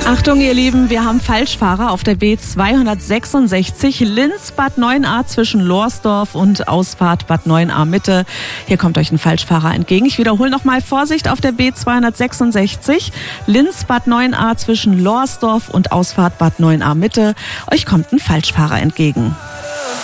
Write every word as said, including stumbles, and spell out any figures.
Achtung, ihr Lieben, wir haben Falschfahrer auf der B zweihundertsechsundsechzig Linz-Bad Neuenahr zwischen Lohrsdorf und Ausfahrt Bad Neuenahr-Mitte. Hier kommt euch ein Falschfahrer entgegen. Ich wiederhole nochmal, Vorsicht auf der B zweihundertsechsundsechzig Linz-Bad Neuenahr zwischen Lohrsdorf und Ausfahrt Bad Neuenahr-Mitte. Euch kommt ein Falschfahrer entgegen.